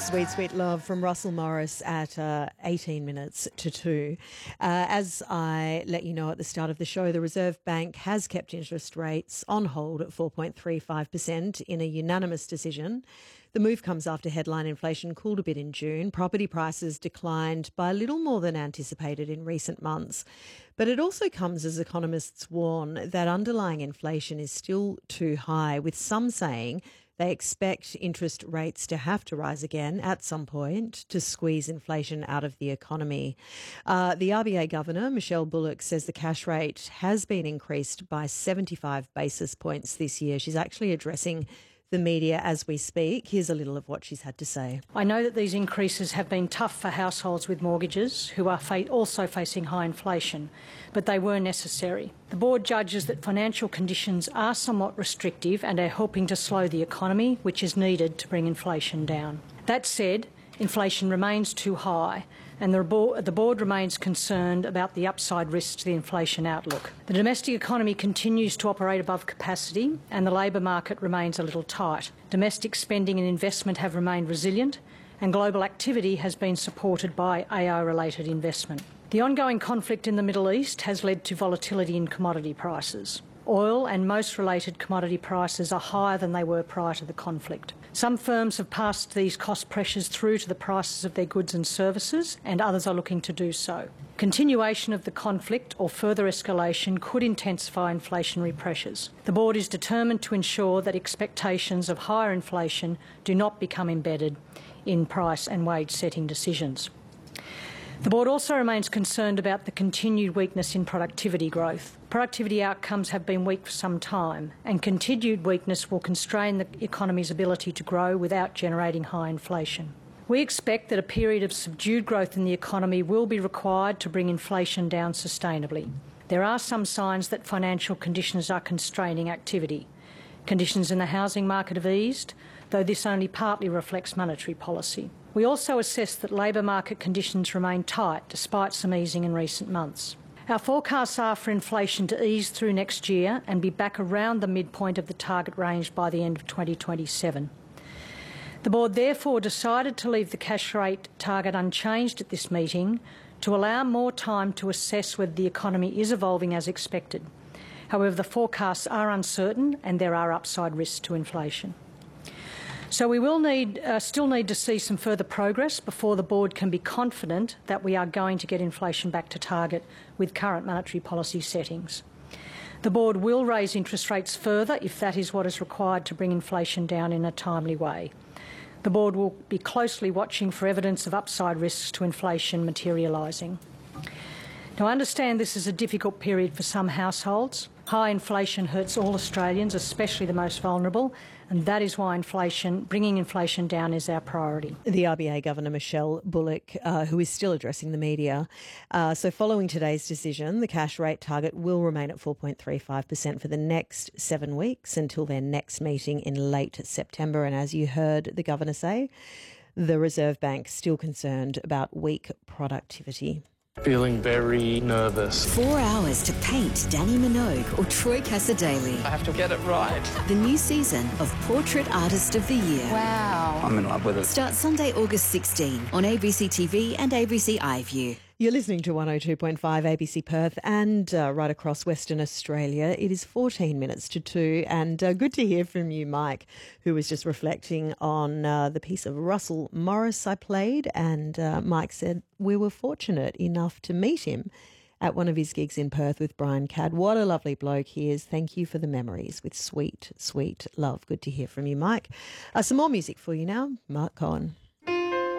Sweet, Sweet Love from Russell Morris at 18 minutes to 2. As I let you know at the start of the show, the Reserve Bank has kept interest rates on hold at 4.35% in a unanimous decision. The move comes after headline inflation cooled a bit in June. Property prices declined by a little more than anticipated in recent months. But it also comes as economists warn that underlying inflation is still too high, with some saying they expect interest rates to have to rise again at some point to squeeze inflation out of the economy. The RBA Governor, Michelle Bullock, says the cash rate has been increased by 75 basis points this year. She's actually addressing the media as we speak. Here's a little of what she's had to say. I know that these increases have been tough for households with mortgages who are also facing high inflation, but they were necessary. The board judges that financial conditions are somewhat restrictive and are helping to slow the economy, which is needed to bring inflation down. That said, inflation remains too high, and the board remains concerned about the upside risks to the inflation outlook. The domestic economy continues to operate above capacity, and the labour market remains a little tight. Domestic spending and investment have remained resilient, and global activity has been supported by AI-related investment. The ongoing conflict in the Middle East has led to volatility in commodity prices. Oil and most related commodity prices are higher than they were prior to the conflict. Some firms have passed these cost pressures through to the prices of their goods and services, and others are looking to do so. Continuation of the conflict or further escalation could intensify inflationary pressures. The board is determined to ensure that expectations of higher inflation do not become embedded in price and wage setting decisions. The board also remains concerned about the continued weakness in productivity growth. Productivity outcomes have been weak for some time, and continued weakness will constrain the economy's ability to grow without generating high inflation. We expect that a period of subdued growth in the economy will be required to bring inflation down sustainably. There are some signs that financial conditions are constraining activity. Conditions in the housing market have eased, though this only partly reflects monetary policy. We also assess that labour market conditions remain tight despite some easing in recent months. Our forecasts are for inflation to ease through next year and be back around the midpoint of the target range by the end of 2027. The board therefore decided to leave the cash rate target unchanged at this meeting to allow more time to assess whether the economy is evolving as expected. However, the forecasts are uncertain and there are upside risks to inflation. So we will still need to see some further progress before the board can be confident that we are going to get inflation back to target with current monetary policy settings. The board will raise interest rates further if that is what is required to bring inflation down in a timely way. The board will be closely watching for evidence of upside risks to inflation materialising. Now, I understand this is a difficult period for some households. High inflation hurts all Australians, especially the most vulnerable, and that is why bringing inflation down is our priority. The RBA Governor, Michelle Bullock, who is still addressing the media. So following today's decision, the cash rate target will remain at 4.35% for the next 7 weeks until their next meeting in late September. And as you heard the Governor say, the Reserve Bank still concerned about weak productivity. Feeling very nervous. 4 hours to paint Danny Minogue or Troy Cassar-Daley. I have to get it right. The new season of Portrait Artist of the Year. Wow. I'm in love with it. Starts Sunday, August 16 on ABC TV and ABC iView. You're listening to 102.5 ABC Perth and right across Western Australia. It is 14 minutes to 2 and good to hear from you, Mike, who was just reflecting on the piece of Russell Morris I played, and Mike said we were fortunate enough to meet him at one of his gigs in Perth with Brian Cadd. What a lovely bloke he is. Thank you for the memories with sweet, sweet love. Good to hear from you, Mike. Some more music for you now. Mark Cohen.